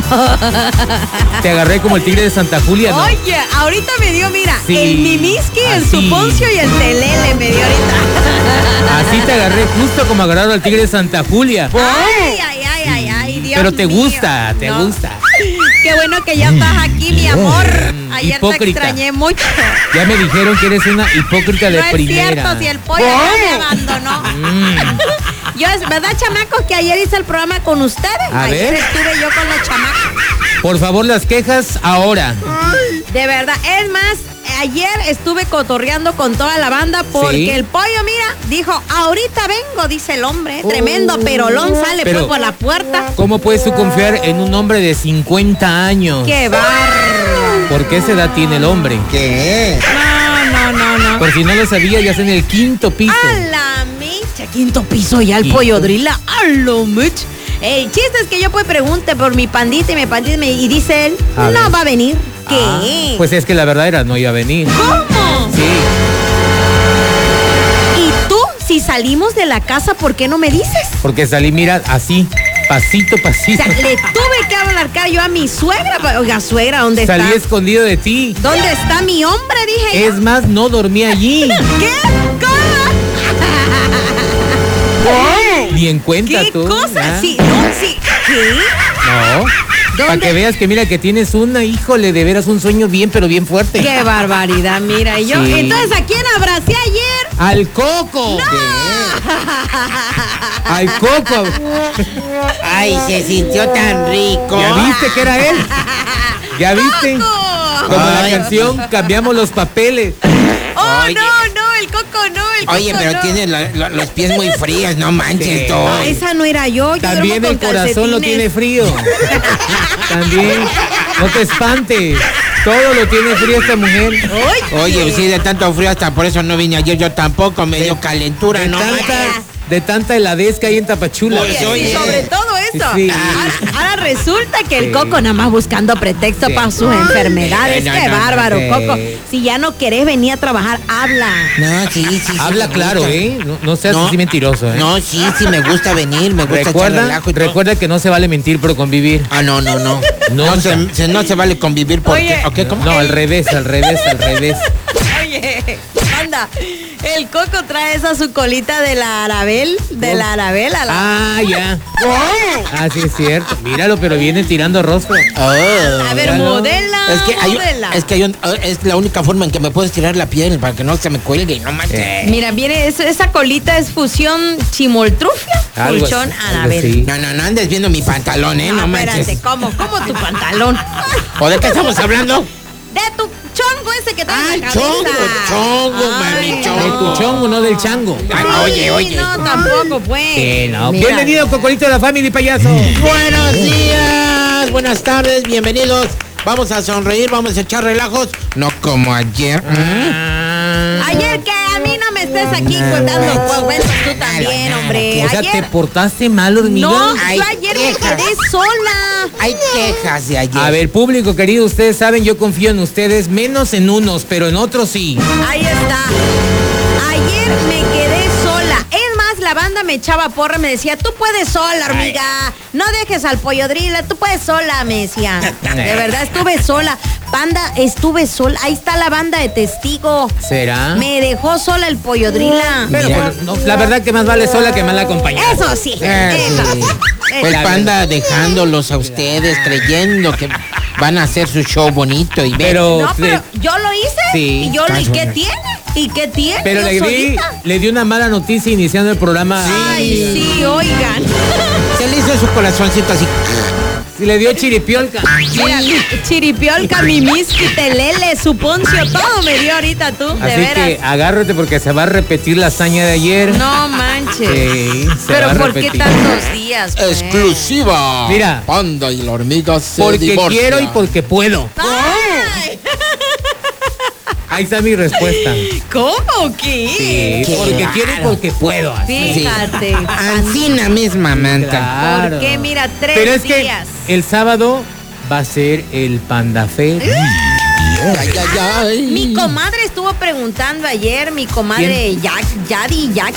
Te agarré como el tigre de Santa Julia, ¿no? Oye, ahorita me dio, mira, Sí, el Mimiski, el así. Suponcio y el Telele me dio ahorita. Así te agarré justo como agarraron al tigre de Santa Julia. Ay, Dios Pero te mío. gusta, te No. gusta. Qué bueno que ya estás aquí, mi amor. Ayer te Hipócrita. extrañé mucho. Ya me dijeron que eres una hipócrita de No es primera. cierto, si el pollo ya me abandonó. Yo, es verdad, chamacos, que ayer hice el programa con ustedes. A Ayer ver. estuve yo con los chamacos. Por favor, las quejas ahora. De verdad, es más, ayer estuve cotorreando con toda la banda porque Sí. el pollo, mira, dijo, ahorita vengo, dice el hombre. Tremendo perolón sale Pero- pues por la puerta. ¿Cómo puedes tú confiar en un hombre de 50 años? ¡Qué barro! ¿Por qué esa edad tiene el hombre? ¿Qué? No. Por si no lo sabía, ya está en el 5.º piso. ¡A la mecha! Quinto piso ya el Quinto. pollo drila. ¡A la mecha! El chiste es que yo pues pregunté por mi pandita y dice él, A no ver. va a venir. ¿Qué? Ah, pues es que la verdad era no iba a venir. ¿Cómo? Sí. ¿Y tú, si salimos de la casa, por qué no me dices? Porque salí, mira, así, pasito, O pasito. sea, le tuve que hablar yo a mi suegra. Oiga, suegra, ¿dónde Salí está? escondido de ti. ¿Dónde está mi hombre? Dije yo. Es más, no dormí allí. ¿Qué? Ni en cuenta ¿Qué tú. cosa? ¿ah? Sí, no, sí. ¿Qué? No. Para ¿Dónde? que veas que mira que tienes una, híjole, de veras un sueño bien, pero bien fuerte. Qué barbaridad, mira. Y yo, Sí. entonces, ¿a quién abracé ayer? ¡Al Coco! ¡Al Coco! Ay, se sintió tan rico. ¿Ya viste que era él? ¿Ya viste? ¡Coco! Como la Ay. canción, cambiamos los papeles. ¡Oh, Oye. no, el Coco no, el Coco Oye, pero no. tiene los pies muy fríos, no manches, Sí. tú. Ah, esa no era yo. También duermo el con corazón lo calcetines. tiene frío. También. No te espantes. Todo lo tiene frío esta mujer. Oye, sí, de tanto frío hasta por eso no vine ayer, yo tampoco, me dio calentura, De no manches. tanta heladez que hay en Tapachula. Oye, Sí, oye. sobre todo eso. Sí. Ahora resulta que el Sí. Coco nada más buscando pretexto Sí. para sus enfermedades. No, Qué no, no, bárbaro, sí. Coco. Si ya no querés venir a trabajar, habla. No, sí. Habla me claro, gusta. ¿eh? No seas así mentiroso, ¿eh? No, sí, me gusta venir, me gusta echar relajo y todo. Recuerda que no se vale mentir por convivir. Ah, no. No se vale convivir porque... Oye. ¿Ok? ¿Cómo? No, al revés. Oye, anda, el Coco trae esa su colita de la Arabel, Ah, ya. Ah, sí, es cierto. Míralo, pero viene tirando rostro. Oh. A ver, míralo. modela, modela. Es la única forma en que me puedes tirar la piel para que no se me cuelgue, no manches. Mira, viene, esa colita es fusión chimoltrufia, Algo fusión así, Arabel. algo así. No andes viendo mi pantalón, no espérate, manches. ¿cómo tu pantalón? ¿O de qué estamos hablando? De tu chongo ese que traes Ah, en la cabeza. chongo, Ay, mami, De chongo. tu chongo, no del chango. Oye. No, tampoco, pues. No. Mira. Bienvenido, Cocolito de la Family, payaso. Buenos días, buenas tardes, bienvenidos. Vamos a sonreír, vamos a echar relajos. No como ayer. Ayer que a mí no me estés aquí dando cuentos tú también, hombre. O sea, ¿te Ayer. portaste mal, hormiga? No, Ay, yo ayer me quejas. quedé sola. Hay quejas de ayer. A ver, público querido, ustedes saben, yo confío en ustedes, menos en unos, pero en otros sí. Ahí está. Ayer me quedé sola. Es más, la banda me echaba porra, me decía, tú puedes sola, hormiga. No dejes al pollo drila, tú puedes sola, me decía. De verdad, estuve sola. Banda, estuve sola. Ahí está la banda de testigo. ¿Será? Me dejó sola el pollo drila. Pero Mira. pues, no, la verdad que más vale sola que mal acompañada. Eso sí. Sí. Eso sí. Pues La Panda dejándolos a ustedes, creyendo que van a hacer su show bonito y ver. Pero, No, pero yo lo hice. Sí. ¿Y qué tiene? ¿Y qué tiene? pero Yo solita. le di una mala noticia iniciando el programa. Ay, sí, oigan. Se le hizo su corazoncito así. Sí, le dio chiripiolca. Mira, chiripiolca, mimiski, telele, suponcio, todo me dio ahorita tú, de Así veras. que agárrate porque se va a repetir la hazaña de ayer. No manches. Sí, se Pero va a ¿por qué repetir. tantos días? pues? Exclusiva. Mira. Panda y la hormiga se Porque divorcian. quiero y porque puedo. Ay, Ahí está mi respuesta. ¿Cómo que? Sí, porque quiero y porque puedo. así. Fíjate. Ancina misma manta. Claro. ¿Por qué? Mira, 3 Pero es que días. el sábado va a ser el Panda Fest. Ay. Mi comadre estuvo preguntando ayer, mi comadre Yadi,